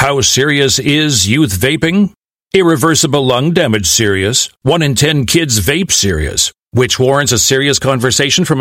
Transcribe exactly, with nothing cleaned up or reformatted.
How serious is youth vaping? Irreversible lung damage serious. One in ten kids vape serious, which warrants a serious conversation from a